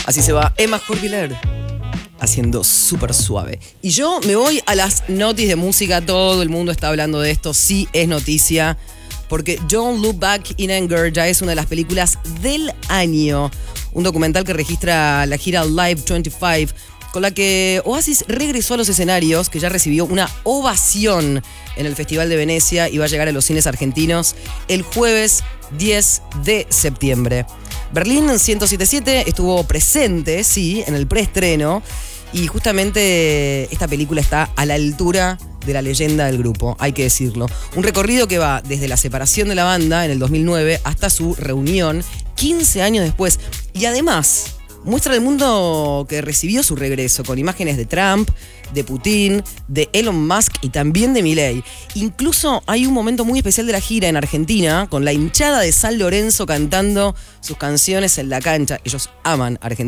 Así se va Emma Jorviler haciendo súper suave. Y yo me voy a las notis de música. Todo el mundo está hablando de esto. Sí, es noticia. Porque Don't Look Back in Anger ya es una de las películas del año. Un documental que registra la gira Live 25, con la que Oasis regresó a los escenarios, que ya recibió una ovación en el Festival de Venecia y va a llegar a los cines argentinos el jueves 10 de septiembre. Berlín 107.7 estuvo presente, sí, en el preestreno, y justamente esta película está a la altura de la leyenda del grupo, hay que decirlo. Un recorrido que va desde la separación de la banda en el 2009 hasta su reunión 15 años después. Y además muestra al mundo que recibió su regreso con imágenes de Trump, de Putin, de Elon Musk y también de Milei. Incluso hay un momento muy especial de la gira en Argentina con la hinchada de San Lorenzo cantando sus canciones en la cancha. Ellos aman Argentina.